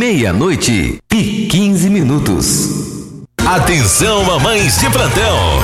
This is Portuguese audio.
meia-noite e 15 minutos. Atenção, mamães de plantão!